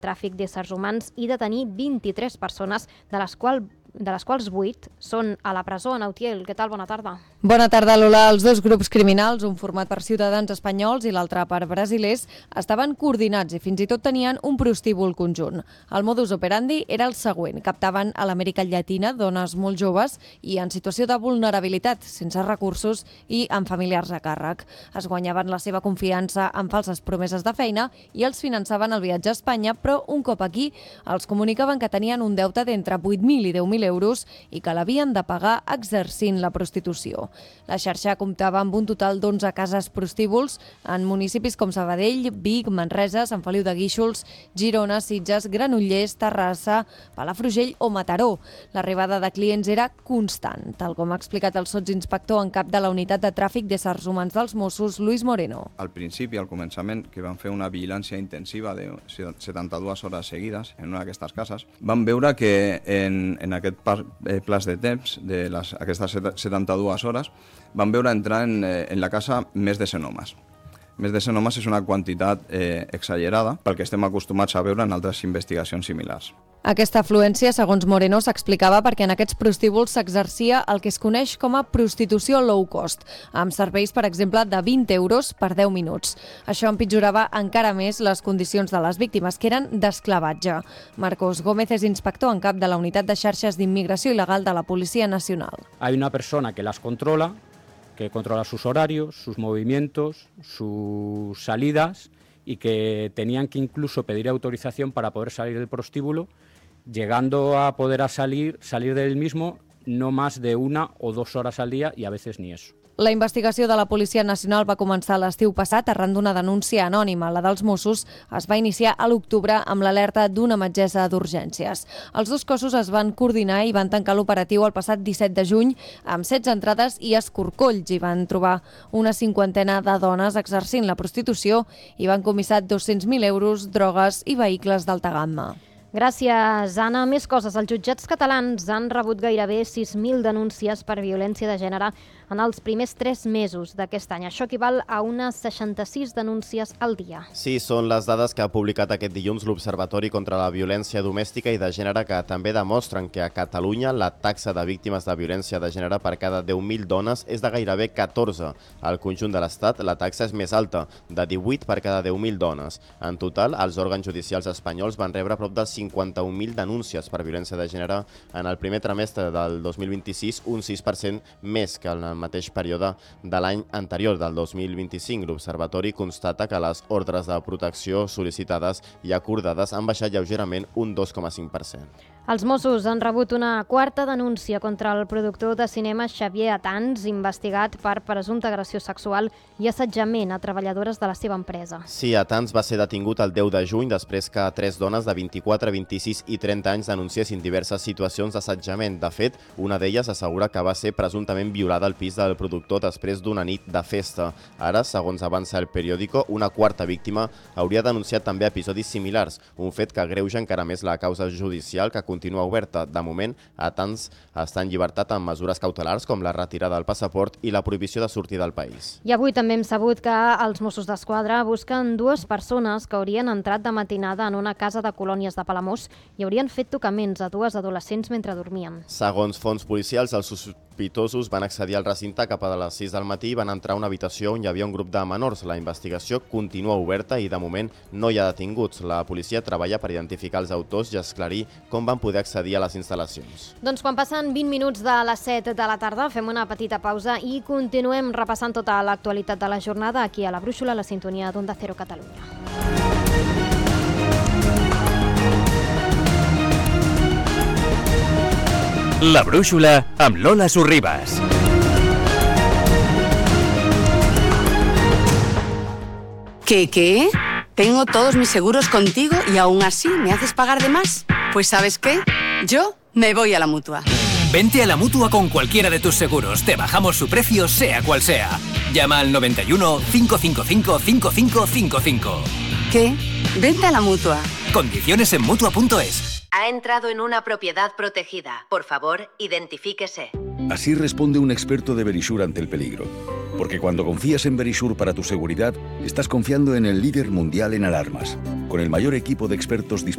tràfic d'éssers humans i detenir 23 persones, de les quals 8 són a la presó. Ana Utiel, què tal? Bona tarda. Bona tarda, Lola. Els dos grups criminals, un format per ciutadans espanyols i l'altre per brasilers, estaven coordinats i fins i tot tenien un prostíbul conjunt. El modus operandi era el següent. Captaven a l'Amèrica Llatina dones molt joves i en situació de vulnerabilitat, sense recursos i amb familiars a càrrec. Es guanyaven la seva confiança amb falses promeses de feina i els finançaven el viatge a Espanya, però un cop aquí els comunicaven que tenien un deute d'entre 8.000 i 10.000 euros i que l'havien de pagar exercint la prostitució. La xarxa comptava amb un total d'11 cases prostíbuls en municipis com Sabadell, Vic, Manresa, Sant Feliu de Guíxols, Girona, Sitges, Granollers, Terrassa, Palafrugell o Mataró. L'arribada de clients era constant, tal com ha explicat el sotsinspector en cap de la unitat de tràfic d'éssers humans dels Mossos, Luis Moreno. Al principi, al començament, que van fer una vigilància intensiva de 72 hores seguides en una d'aquestes cases, van veure que en aquest plaç de temps, aquestes 72 hores, van veure entrar en la casa més de 100 homes. Més de 100 homes és una quantitat exagerada pel que estem acostumats a veure en altres investigacions similars. Aquesta afluència, segons Moreno, s'explicava perquè en aquests prostíbuls s'exercia el que es coneix com a prostitució low cost, amb serveis, per exemple, de 20 euros per 10 minuts. Això empitjorava encara més les condicions de les víctimes, que eren d'esclavatge. Marcos Gómez és inspector en cap de la unitat de xarxes d'immigració il·legal de la Policia Nacional. Hay una persona que las controla, que controla sus horarios, sus movimientos, sus salidas y que tenían que incluso pedir autorización para poder salir del prostíbulo, llegando a poder salir del mismo no más de 1 o 2 horas al día y a veces ni eso. La investigació de la Policia Nacional va començar l'estiu passat arran d'una denúncia anònima. La dels Mossos es va iniciar a l'octubre amb l'alerta d'una metgessa d'urgències. Els dos cossos es van coordinar i van tancar l'operatiu el passat 17 de juny amb 16 entrades i escorcolls. Hi van trobar una 50ena de dones exercint la prostitució i van comissar 200.000 euros, drogues i vehicles d'alta gamma. Gràcies, Anna. Més coses. Els jutjats catalans han rebut gairebé 6.000 denúncies per violència de gènere en els primers 3 mesos d'aquest any. Això equival a unes 66 denúncies al dia. Sí, són les dades que ha publicat aquest dilluns l'Observatori contra la Violència Domèstica i de Gènere, que també demostren que a Catalunya la taxa de víctimes de violència de gènere per cada 10.000 dones és de gairebé 14. Al conjunt de l'Estat la taxa és més alta, de 18 per cada 10.000 dones. En total, els òrgans judicials espanyols van rebre prop de 51.000 denúncies per violència de gènere en el primer trimestre del 2026, un 6% més que en el mateix període de l'any anterior, del 2025. L'Observatori constata que les ordres de protecció sol·licitades i acordades han baixat lleugerament un 2,5%. Els Mossos han rebut una 4a denúncia contra el productor de cinema Xavier Atans, investigat per presumpta agressió sexual i assetjament a treballadores de la seva empresa. Sí, Atans va ser detingut el 10 de juny després que 3 dones de 24, 26 i 30 anys denunciessin diverses situacions d'assetjament. De fet, una d'elles assegura que va ser presumptament violada al pis del productor després d'una nit de festa. Ara, segons avança el periòdico, una 4a víctima hauria denunciat també episodis similars, un fet que agreuja encara més la causa judicial, que continua oberta. De moment, Atans està en llibertat amb mesures cautelars com la retirada del passaport i la prohibició de sortir del país. I avui també hem sabut que els Mossos d'Esquadra busquen 2 persones que haurien entrat de matinada en una casa de colònies de Palamós i haurien fet tocaments a 2 adolescents mentre dormien. Segons fonts policials, els sospitosos van accedir al recinte cap a les 6 del matí i van entrar a una habitació on hi havia un grup de menors. La investigació continua oberta i de moment no hi ha detinguts. La policia treballa per identificar els autors i esclarir com van poder accedir a les instal·lacions. Doncs quan passen 20 minuts de les 7 de la tarda fem una petita pausa i continuem repassant tota l'actualitat de la jornada aquí a la Brúixola, la sintonia d'Onda Cero Catalunya. La Brúixola amb Lola Sorribas. ¿Qué? Tengo todos mis seguros contigo y aún así me haces pagar de más. Pues ¿sabes qué? Yo me voy a la Mutua. Vente a la Mutua con cualquiera de tus seguros. Te bajamos su precio, sea cual sea. Llama al 91 555 5555. ¿Qué? Vente a la Mutua. Condiciones en Mutua.es. Ha entrado en una propiedad protegida. Por favor, identifíquese. Así responde un experto de Verisure ante el peligro. Porque cuando confías en Verisure para tu seguridad, estás confiando en el líder mundial en alarmas, con el mayor equipo de expertos disponibles